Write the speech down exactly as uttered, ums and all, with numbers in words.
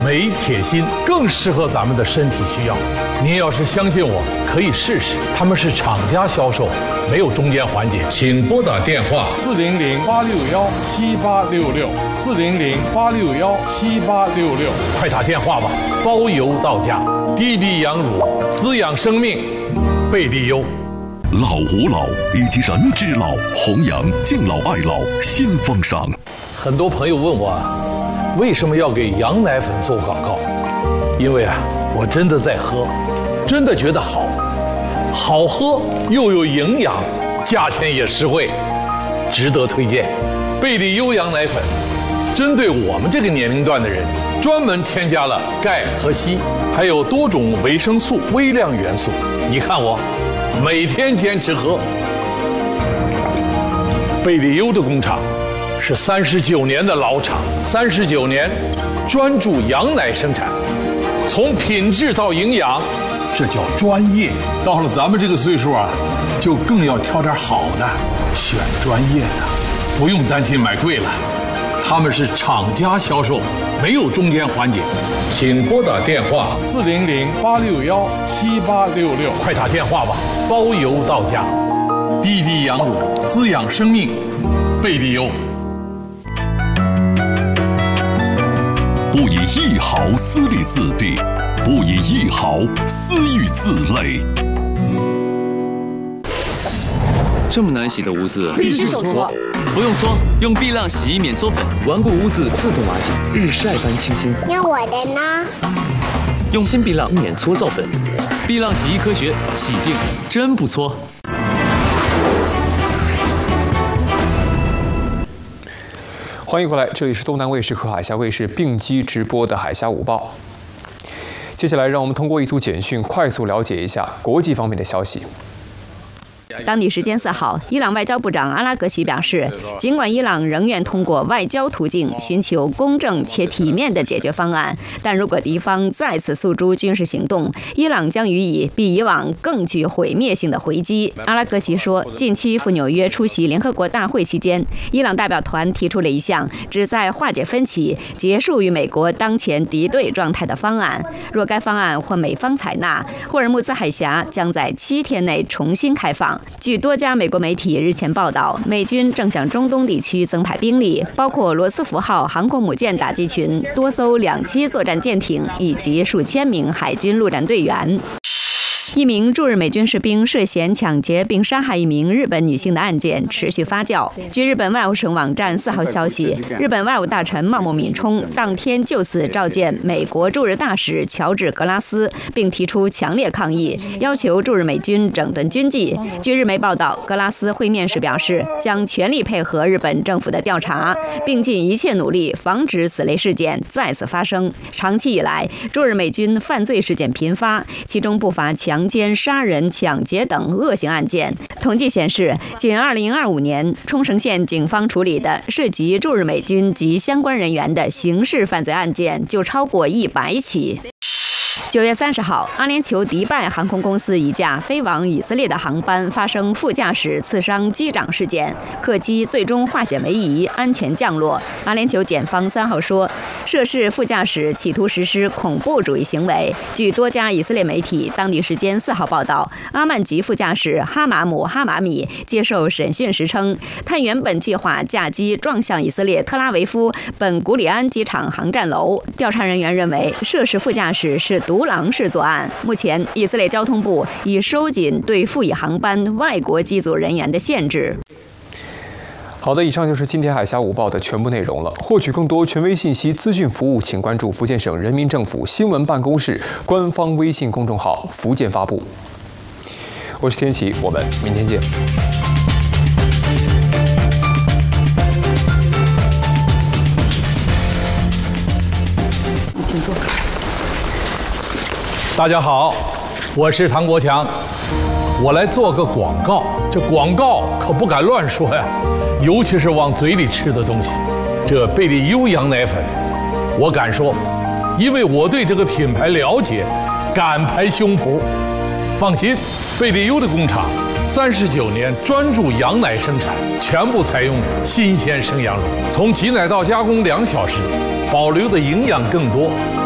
镁、铁、锌更适合咱们的身体需要。您要是相信我，可以试试。他们是厂家销售，没有中间环节。请拨打电话四零零八六幺七八六六四零零八六幺七八六六， 快打电话吧，包邮到家。滴滴羊乳滋养生命，贝利优。 老吾老以及人之老，弘扬敬老爱老新风尚。 很多朋友问我，为什么要给羊奶粉做广告？因为啊，我真的在喝，真的觉得好，好喝又有营养，价钱也实惠，值得推荐。贝利优羊奶粉，针对我们这个年龄段的人，专门添加了钙和硒，还有多种维生素、微量元素。你看我，每天坚持喝。贝利优的工厂是三十九年的老厂，三十九年专注羊奶生产，从品质到营养，这叫专业。到了咱们这个岁数啊，就更要挑点好的，选专业的，不用担心买贵了。他们是厂家销售，没有中间环节。请拨打电话四零零八六幺七八六六， 快打电话吧，包邮到家。滴滴羊乳滋养生命，贝利优。 不以一毫私利自弊，不以一毫私欲自累。 这么难洗的污渍， 必须手搓。 不用搓，用碧浪洗衣免搓粉，顽固污渍自动瓦解，日晒般清新。 那我的呢？ 用新碧浪免搓皂粉，碧浪洗衣科学，洗净真不搓。 欢迎回来，这里是东南卫视和海峡卫视并机直播的《海峡午报》。接下来，让我们通过一组简讯快速了解一下国际方面的消息。 当地时间四号，伊朗外交部长阿拉格齐表示，尽管伊朗仍愿通过外交途径寻求公正且体面的解决方案，但如果敌方再次诉诸军事行动，伊朗将予以比以往更具毁灭性的回击。阿拉格齐说，近期赴纽约出席联合国大会期间，伊朗代表团提出了一项旨在化解分歧、结束与美国当前敌对状态的方案。若该方案获美方采纳，霍尔木兹海峡将在七天内重新开放。据多家美国媒体日前报道，美军正向中东地区增派兵力，包括罗斯福号航空母舰打击群、多艘两栖作战舰艇以及数千名海军陆战队员。一名驻日美军士兵涉嫌抢劫并杀害一名日本女性的案件持续发酵。据日本外务省网站四号消息，日本外务大臣茂木敏充当天就此召见美国驻日大使乔治·格拉斯，并提出强烈抗议，要求驻日美军整顿军纪。据日媒报道，格拉斯会面时表示，将全力配合日本政府的调查，并尽一切努力防止此类事件再次发生。长期以来，驻日美军犯罪事件频发，其中不乏强奸、杀人、抢劫等恶性案件。统计显示，仅二零二五年，冲绳县警方处理的涉及驻日美军及相关人员的刑事犯罪案件就超过一百起。九月三十号，阿联酋迪拜航空公司一架飞往以色列的航班发生副驾驶刺伤机长事件，客机最终化险为夷，安全降落。阿联酋检方三号说，涉事副驾驶企图实施恐怖主义行为。据多家以色列媒体当地时间四号报道，阿曼籍副驾驶哈马姆·哈马米接受审讯时称，他原本计划驾机撞向以色列特拉维夫本古里安机场航站楼。调查人员认为，涉事副驾驶是独狼式作案。目前，以色列交通部已收紧对赴以航班外国机组人员的限制。 好的，以上就是今天海峡午报的全部内容了。获取更多权威信息、资讯服务，请关注福建省人民政府新闻办公室官方微信公众号“福建发布”。我是天琪，我们明天见。 请坐。 大家好，我是唐国强，我来做个广告。这广告可不敢乱说呀，尤其是往嘴里吃的东西。这贝利优羊奶粉，我敢说，因为我对这个品牌了解，敢拍胸脯。放心，贝利优的工厂三十九年专注羊奶生产，全部采用新鲜生羊乳，从挤奶到加工两小时，保留的营养更多。